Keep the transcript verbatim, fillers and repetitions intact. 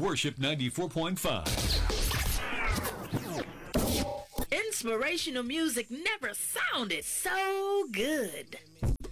Worship ninety-four point five. Inspirational music never sounded so good.